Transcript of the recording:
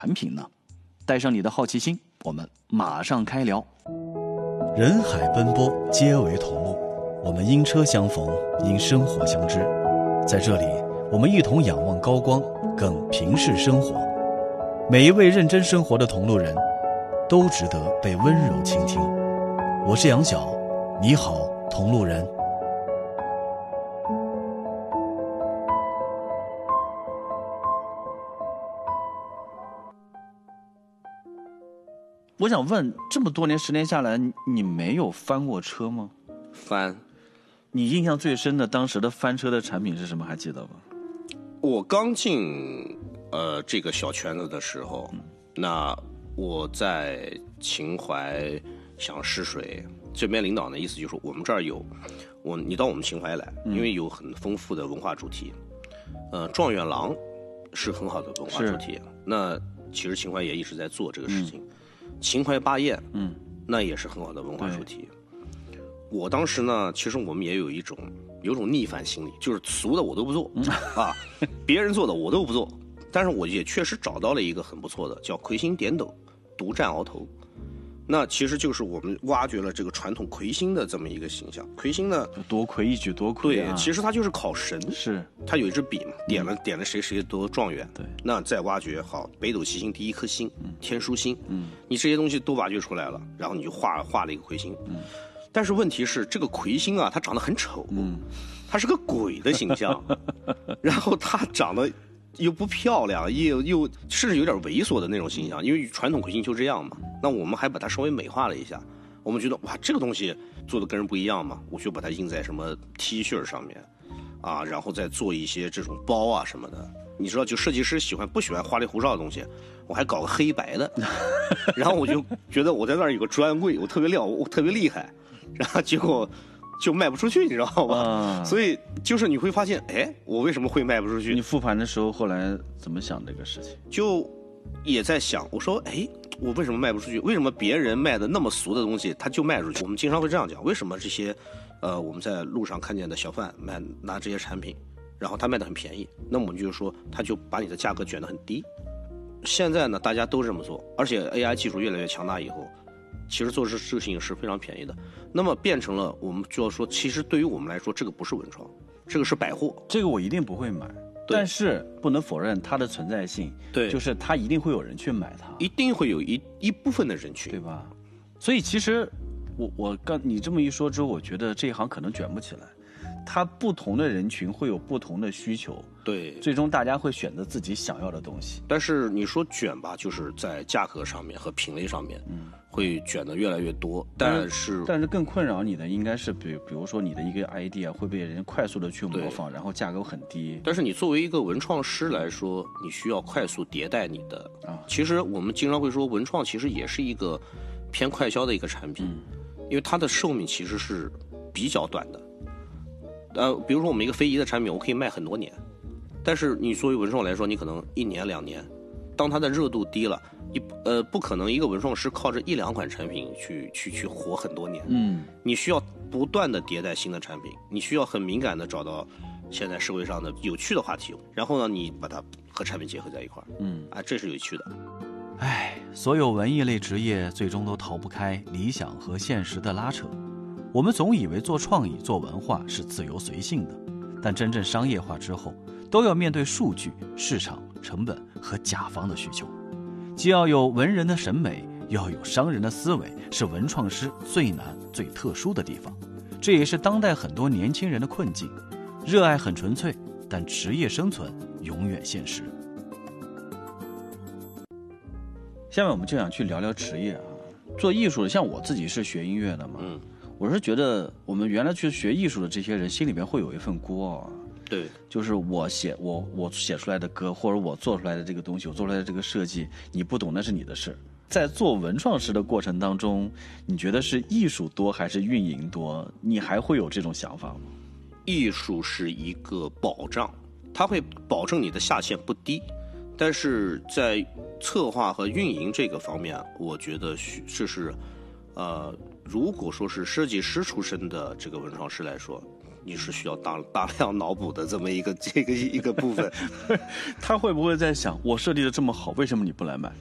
产品呢？带上你的好奇心，我们马上开聊。 人海奔波，皆为同路。我们因车相逢，因生活相知。在这里，我们一同仰望高光，更平视生活。每一位认真生活的同路人，都值得被温柔倾听。我是杨晓，你好，同路人。 我想问，这么多年10年下来，你没有翻过车吗？ 翻。 你印象最深的当时的翻车的产品是什么？还记得吗？ 我刚进这个小圈子的时候，那我在秦淮想试水，这边领导的意思就是说，我们这儿有你到我们秦淮来，因为有很丰富的文化主题。状元郎是很好的文化主题。那其实秦淮也一直在做这个事情。秦淮八艳，那也是很好的文化主题。我当时呢，其实我们也有一种逆反心理，就是俗的我都不做啊，别人做的我都不做。但是我也确实找到了一个很不错的，叫魁星点斗，独占鳌头。那其实就是我们挖掘了这个传统魁星的这么一个形象。魁星呢， 夺魁一举夺魁。 对，其实他就是考神，是他有一支笔嘛，点了谁得状元。对，那再挖掘好北斗七星第一颗星，天枢星，你这些东西都挖掘出来了，然后你就画了一个魁星。但是问题是，这个魁星啊，他长得很丑，他是个鬼的形象，然后他长得又不漂亮，又甚至有点猥琐的那种形象，因为传统魁星就这样嘛。那我们还把它稍微美化了一下，我们觉得哇，这个东西做的跟人不一样嘛，我就把它印在什么 T 恤上面啊，然后再做一些这种包啊什么的。你知道，就设计师不喜欢花里胡哨的东西，我还搞个黑白的，然后我就觉得我在那儿有个专柜，我特别厉害，然后结果就卖不出去，你知道吧？所以就是你会发现，哎，我为什么会卖不出去？ 你复盘的时候，后来怎么想这个事情？ 就也在想，我说，哎，我为什么卖不出去？为什么别人卖的那么俗的东西，他就卖出去？我们经常会这样讲，为什么这些，我们在路上看见的小贩拿这些产品，然后他卖的很便宜，那么我们就是说，他就把你的价格卷得很低。现在呢，大家都这么做，而且 AI 技术越来越强大以后，其实做这个事情是非常便宜的。那么变成了我们就要说，其实对于我们来说，这个不是文创，这个是百货。 这个我一定不会买，但是不能否认它的存在性。 对， 就是它一定会有人去买它， 一定会有一部分的人群， 对吧？所以其实我刚你这么一说之后，我觉得这一行可能卷不起来。它不同的人群会有不同的需求， 对， 最终大家会选择自己想要的东西。 但是你说卷吧，就是在价格上面和品类上面，会卷得越来越多。但是更困扰你的应该是比如说你的一个 idea 会被人快速的去模仿，然后价格很低。 但是你作为一个文创师来说，你需要快速迭代你的其实我们经常会说，文创其实也是一个偏快销的一个产品，因为它的寿命其实是比较短的。比如说我们一个非遗的产品，我可以卖很多年，但是你作为文创来说，你可能1年2年，当它的热度低了，不可能一个文创师靠着1-2款产品去活很多年。你需要不断的迭代新的产品，你需要很敏感的找到现在社会上的有趣的话题，然后呢，你把它和产品结合在一块儿，这是有趣的。 所有文艺类职业最终都逃不开理想和现实的拉扯。我们总以为做创意、做文化是自由随性的，但真正商业化之后，都要面对数据、市场、成本和甲方的需求。既要有文人的审美，又要有商人的思维，是文创师最难、最特殊的地方。这也是当代很多年轻人的困境。热爱很纯粹，但职业生存永远现实。 下面我们就想去聊聊职业啊。做艺术的，像我自己是学音乐的嘛，我是觉得我们原来去学艺术的这些人心里边会有一份锅对， 就是我写出来的歌，或者我做出来的这个东西，我做出来的这个设计，你不懂那是你的事。在做文创师的过程当中，你觉得是艺术多还是运营多？你还会有这种想法吗？ 艺术是一个保障，它会保证你的下限不低，但是在策划和运营这个方面，我觉得就是如果说是设计师出身的这个文创师来说， 你是需要大量脑补的这么一个部分。 他会不会在想，我设计的这么好，为什么你不来买？